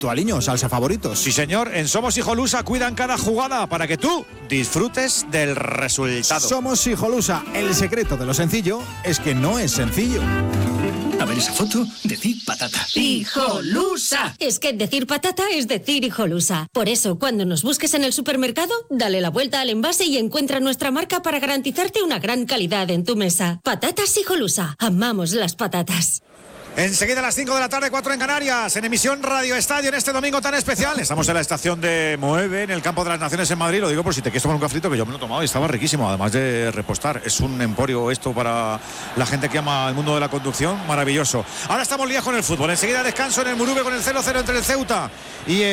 Tu aliño, salsa favoritos. Sí, señor, en Somos Hijolusa cuidan cada jugada para que tú disfrutes del resultado. Somos Hijolusa. El secreto de lo sencillo es que no es sencillo. A ver esa foto, decir patata. ¡Hijolusa! Es que decir patata es decir Hijolusa. Por eso, cuando nos busques en el supermercado, dale la vuelta al envase y encuentra nuestra marca para garantizarte una gran calidad en tu mesa. Patatas Hijolusa. Amamos las patatas. Enseguida a las 5 de la tarde, 4 en Canarias, en emisión Radio Estadio en este domingo tan especial. Estamos en la estación de Moeve, en el Campo de las Naciones en Madrid. Lo digo por si te quieres tomar un cafrito, que yo me lo he tomado y estaba riquísimo, además de repostar. Es un emporio esto para la gente que ama el mundo de la conducción, maravilloso. Ahora estamos liados con el fútbol. Enseguida descanso en el Murube con el 0-0 entre el Ceuta y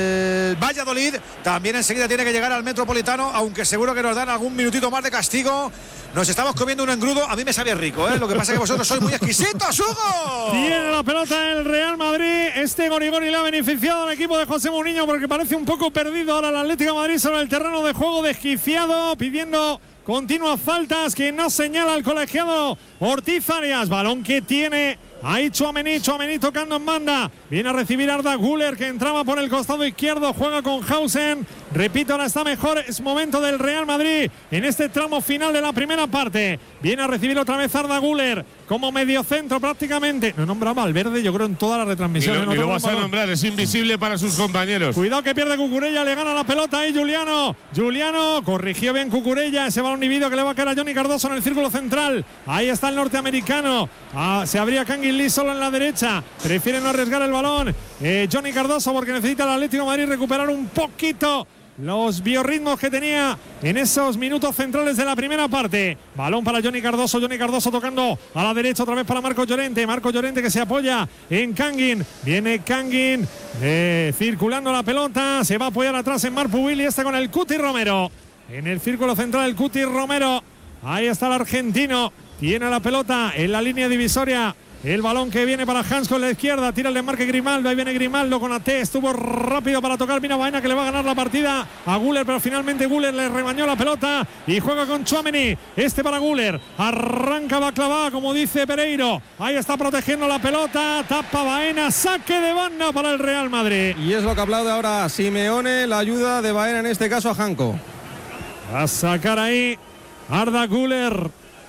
el Valladolid. También enseguida tiene que llegar al Metropolitano, aunque seguro que nos dan algún minutito más de castigo. Nos estamos comiendo un engrudo, a mí me sabía rico, ¿eh? Lo que pasa es que vosotros sois muy exquisitos, Hugo. Tiene la pelota el Real Madrid. Este Gorigori le ha beneficiado al equipo de José Mourinho porque parece un poco perdido ahora el Atlético de Madrid sobre el terreno de juego, desquiciado, pidiendo continuas faltas que no señala el colegiado Ortiz Arias. Balón que tiene ahí Tchouaméni tocando en banda. Viene a recibir Arda Güler, que entraba por el costado izquierdo, juega con Hausen. Repito, ahora está mejor, es momento del Real Madrid en este tramo final de la primera parte. Viene a recibir otra vez Arda Güler como mediocentro prácticamente. No nombraba al Verde, yo creo, en toda la retransmisión. Ni lo vas a nombrar, es invisible para sus compañeros. Cuidado que pierde Cucurella, le gana la pelota ahí Juliano. Juliano corrigió bien Cucurella, ese balón dividido que le va a caer a Johnny Cardoso en el círculo central. Ahí está el norteamericano. Se abría Kangin Lee solo en la derecha. Prefiere no arriesgar el balón Johnny Cardoso porque necesita el Atlético de Madrid recuperar un poquito los biorritmos que tenía en esos minutos centrales de la primera parte. Balón para Johnny Cardoso tocando a la derecha otra vez para Marco Llorente que se apoya en Kangin. Viene Kangin circulando la pelota, se va a apoyar atrás en Marpubil y está con el Cuti Romero. En el círculo central el Cuti Romero. Ahí está el argentino. Tiene la pelota en la línea divisoria. El balón que viene para Hansko en la izquierda. Tira el desmarque Grimaldo. Ahí viene Grimaldo con AT. Estuvo rápido para tocar. Mira Baena que le va a ganar la partida a Güler. Pero finalmente Güler le rebañó la pelota. Y juega con Tchouaméni. Para Güler. Arranca Baklava, como dice Pereiro. Ahí está protegiendo la pelota. Tapa Baena. Saque de banda para el Real Madrid. Y es lo que aplaude ahora Simeone. La ayuda de Baena en este caso a Hanko. Va a sacar ahí Arda Güler.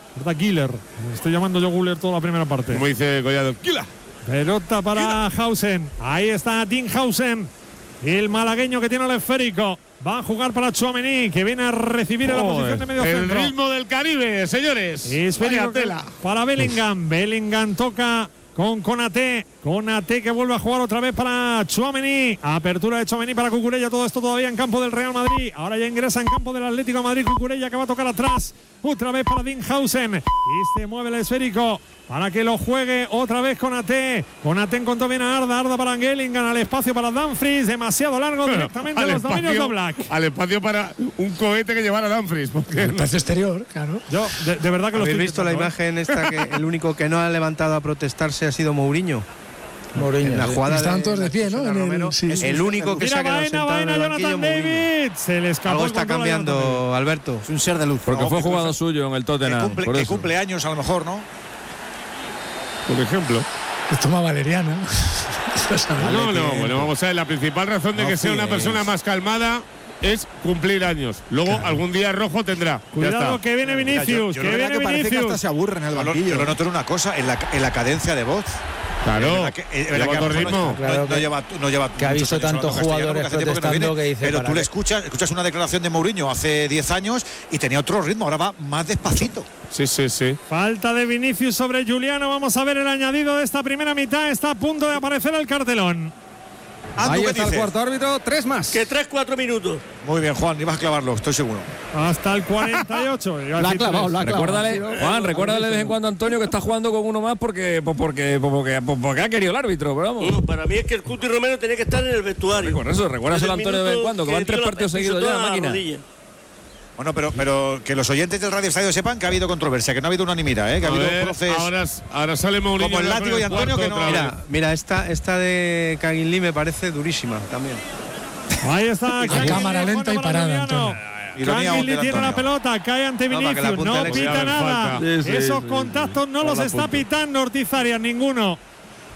Me estoy llamando yo Güler toda la primera parte. Como dice Collado, ¡Gila! Pelota para Hausen. Ahí está Dean Hausen, el malagueño que tiene el esférico. Va a jugar para Tchouaméni, que viene a recibir en la posición de medio centro. El ritmo del Caribe, señores. Esférico para Bellingham. Bellingham toca con Konaté que vuelve a jugar otra vez para Tchouaméni. Apertura de Tchouaméni para Cucurella. Todo esto todavía en campo del Real Madrid. Ahora ya ingresa en campo del Atlético de Madrid Cucurella, que va a tocar atrás. Otra vez para Dean Hausen. Y se mueve el esférico para que lo juegue otra vez Konaté. Konaté encontró bien a Arda para Bellingham. Al espacio para Dumfries. Demasiado largo directamente a los dominios de Oblak. Al espacio para un cohete que llevara Dumfries. Porque el espacio exterior, claro. Yo, de verdad que lo estoy visto la imagen esta que el único que no ha levantado a protestarse ha sido Mourinho. En la jugada estaban todos de pie, ¿no? El único que se ha quedado sentado en el banquillo, Jonathan. Se le escapó. Algo está cambiando, Alberto. Es un ser de luz. Porque fue jugador suyo en el Tottenham. Que cumple años a lo mejor, ¿no? Por ejemplo. Pues toma valeriana. Bueno, vamos a ver. La principal razón de que sea una persona más calmada es cumplir años. Luego algún día rojo tendrá. Cuidado que viene Vinicius. Yo parece que hasta se aburre en el banquillo. Yo lo noto en una cosa, en la cadencia de voz. Claro, lleva otro ritmo. No lleva que ha visto tantos jugadores protestando que dice. Pero tú le escuchas una declaración de Mourinho hace 10 años y tenía otro ritmo, ahora va más despacito. Sí. Falta de Vinicius sobre Juliano. Vamos a ver el añadido de esta primera mitad. Está a punto de aparecer el cartelón. Ahí está el cuarto árbitro, 3 más. Que 3-4 minutos. Muy bien, Juan, ibas a clavarlo, estoy seguro. Hasta el 48. La ha clavado. Juan, recuérdale de vez en cuando a Antonio que está jugando con uno más porque ha querido el árbitro. Pero vamos. Para mí es que el Cuti Romero tenía que estar en el vestuario. Con eso, recuérdaselo a Antonio de vez en cuando, que van 3 partidos seguidos ya, máquina. Bueno, pero que los oyentes del Radio Estadio sepan que ha habido controversia, que no ha habido unanimidad, que ha habido procesos. Ahora sale Mourinho. Como el látigo y Antonio, que no. Mira, esta de Kangin Lee me parece durísima también. Ahí está. Cámara lenta y parada, Antonio. Kangin Lee tiene la pelota, cae ante Vinicius, no pita nada. Esos contactos no los está pitando Ortiz Arias, ninguno.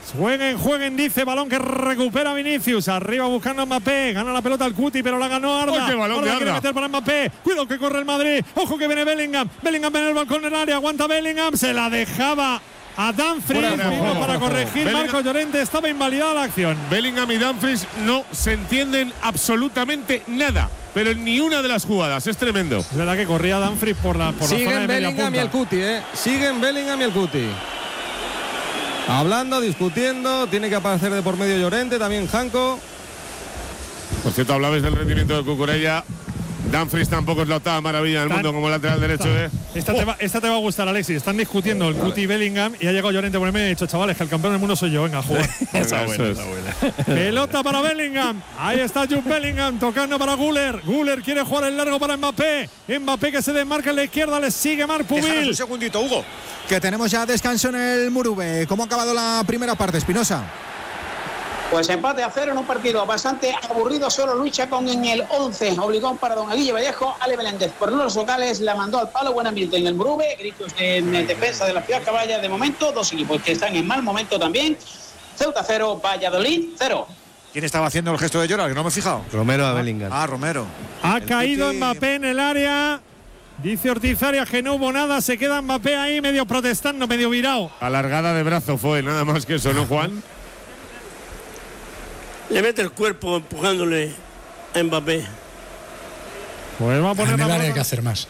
Jueguen, dice. Balón que recupera Vinicius. Arriba buscando a Mbappé. Gana la pelota al Cuti, pero la ganó Arda. ¡Oh, qué balón de Arda! Quiere meter para Mbappé. Cuidado que corre el Madrid. Ojo que viene Bellingham. Bellingham en el balcón en el área. Aguanta Bellingham. Se la dejaba a Dumfries para corregir. Marco Llorente, estaba invalidada la acción. Bellingham y Dumfries no se entienden absolutamente nada, pero en ni una de las jugadas. Es tremendo. Es verdad que corría Dumfries por la zona de media punta. Siguen Bellingham y el Cuti, Siguen Bellingham y el Cuti. Hablando, discutiendo. Tiene que aparecer de por medio Llorente, también Janko. Por cierto, hablabais del rendimiento de Cucurella. Dumfries tampoco es la octava maravilla del mundo como lateral derecho. Esta te va a gustar, Alexis. Están discutiendo el Cuti y Bellingham y ha llegado Llorente por el medio y ha dicho, chavales, que el campeón del mundo soy yo. Venga, a jugar. Esa buena. Pelota para Bellingham. Ahí está Jude Bellingham tocando para Güler. Güler quiere jugar el largo para Mbappé. Mbappé que se desmarca en la izquierda. Le sigue Marc Pubil. Un segundito, Hugo. Que tenemos ya descanso en el Murube. ¿Cómo ha acabado la primera parte, Espinosa? Pues empate a 0 en un partido bastante aburrido. Solo lucha con en el 11. Obligó para don Aguille Vallejo. Ale Meléndez por los locales la mandó al palo. Buen ambiente en el Murube. Gritos en defensa de la Ciudad Caballa. De momento, dos equipos que están en mal momento también. Ceuta 0, Valladolid 0. ¿Quién estaba haciendo el gesto de llorar? Que no me he fijado. Romero a Bellingham. Romero. Ha caído Mbappé en el área. Dice Ortiz Arias que no hubo nada. Se queda Mbappé ahí medio protestando, medio virado. Alargada de brazo fue, nada más que eso, ¿no, Juan? Le mete el cuerpo empujándole a Mbappé. Pues va a poner en el la área hay que hacer más.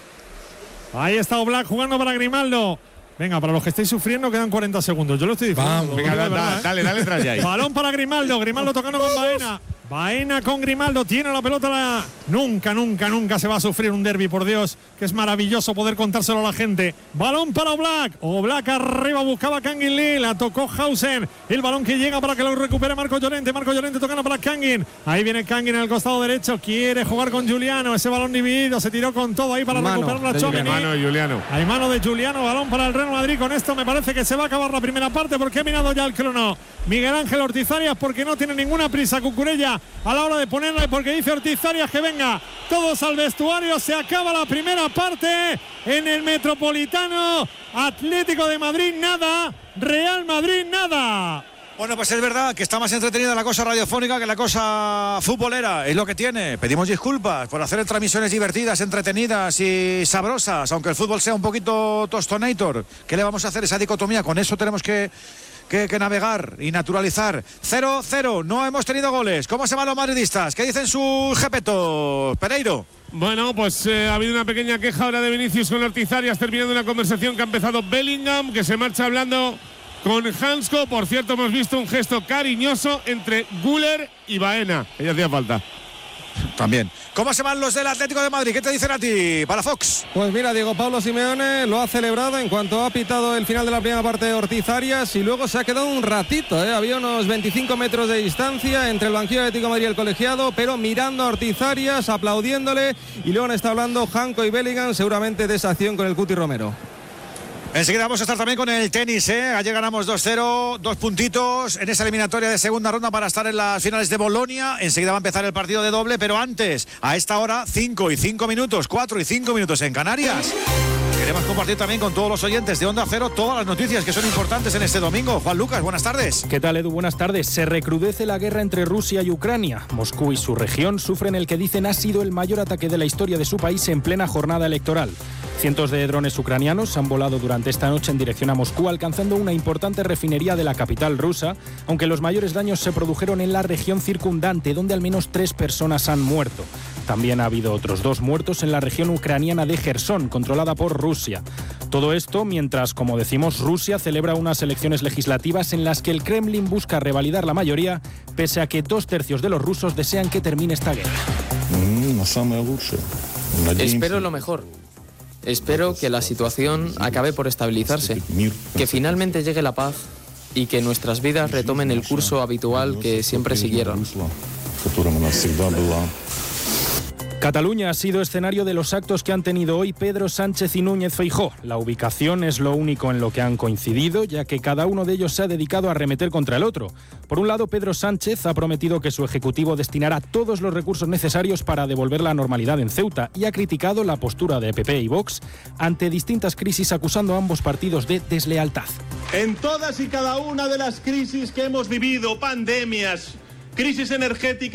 Ahí está Oblak jugando para Grimaldo. Venga, para los que estáis sufriendo quedan 40 segundos. Yo lo estoy diciendo. Vamos, venga, dale tras ya ahí. Balón para Grimaldo. Grimaldo tocando con Baena. Baena con Grimaldo. Tiene la pelota. Nunca se va a sufrir un derbi, por Dios. Que es maravilloso poder contárselo a la gente. Balón para Oblak. Oblak arriba buscaba Kangin Lee. La tocó Hausen. El balón que llega para que lo recupere Marco Llorente. Marco Llorente tocando para Kangin. Ahí viene Kangin en el costado derecho. Quiere jugar con Giuliano. Ese balón dividido. Se tiró con todo ahí para recuperar la Tchouaméni. Mano de Giuliano. Hay mano de Giuliano. Balón para el Real Madrid. Con esto me parece que se va a acabar la primera parte porque ha mirado ya el crono Miguel Ángel Ortiz Arias porque no tiene ninguna prisa Cucurella a la hora de ponerla, porque dice Ortiz Arias que venga todos al vestuario. Se acaba la primera parte en el Metropolitano. Atlético de Madrid nada, Real Madrid nada. Bueno, pues es verdad que está más entretenida la cosa radiofónica que la cosa futbolera. Es lo que tiene. Pedimos disculpas por hacer transmisiones divertidas, entretenidas y sabrosas, aunque el fútbol sea un poquito tostonator. ¿Qué le vamos a hacer? Esa dicotomía. Con eso tenemos que navegar y naturalizar. 0-0, no hemos tenido goles. ¿Cómo se van los madridistas? ¿Qué dicen sus jepetos? Pereiro. Bueno, pues ha habido una pequeña queja ahora de Vinicius con Ortiz Arias, terminando una conversación que ha empezado Bellingham, que se marcha hablando con Hansko. Por cierto, hemos visto un gesto cariñoso entre Güler y Baena. Ella hacía falta. También. ¿Cómo se van los del Atlético de Madrid? ¿Qué te dicen a ti, para Fox? Pues mira, Diego Pablo Simeone lo ha celebrado en cuanto ha pitado el final de la primera parte de Ortiz Arias y luego se ha quedado un ratito, Había unos 25 metros de distancia entre el banquillo de Atlético de Madrid y el colegiado, pero mirando a Ortiz Arias, aplaudiéndole, y luego está hablando Janko y Bellingham seguramente de esa acción con el Cuti Romero. Enseguida vamos a estar también con el tenis, Ayer ganamos 2-0, 2 puntitos en esa eliminatoria de segunda ronda para estar en las finales de Bolonia. Enseguida va a empezar el partido de doble, pero antes, a esta hora, 5 y 5 minutos, 4 y 5 minutos en Canarias. Queremos compartir también con todos los oyentes de Onda Cero todas las noticias que son importantes en este domingo. Juan Lucas, buenas tardes. ¿Qué tal, Edu? Buenas tardes. Se recrudece la guerra entre Rusia y Ucrania. Moscú y su región sufren el que dicen ha sido el mayor ataque de la historia de su país en plena jornada electoral. Cientos de drones ucranianos han volado durante esta noche en dirección a Moscú, alcanzando una importante refinería de la capital rusa, aunque los mayores daños se produjeron en la región circundante, donde al menos 3 personas han muerto. También ha habido otros 2 muertos en la región ucraniana de Jersón, controlada por Rusia. Todo esto mientras, como decimos, Rusia celebra unas elecciones legislativas en las que el Kremlin busca revalidar la mayoría, pese a que 2/3 de los rusos desean que termine esta guerra. Espero lo mejor. Espero que la situación acabe por estabilizarse, que finalmente llegue la paz y que nuestras vidas retomen el curso habitual que siempre siguieron. Cataluña ha sido escenario de los actos que han tenido hoy Pedro Sánchez y Núñez Feijóo. La ubicación es lo único en lo que han coincidido, ya que cada uno de ellos se ha dedicado a arremeter contra el otro. Por un lado, Pedro Sánchez ha prometido que su ejecutivo destinará todos los recursos necesarios para devolver la normalidad en Ceuta y ha criticado la postura de PP y Vox ante distintas crisis, acusando a ambos partidos de deslealtad. En todas y cada una de las crisis que hemos vivido, pandemias, crisis energética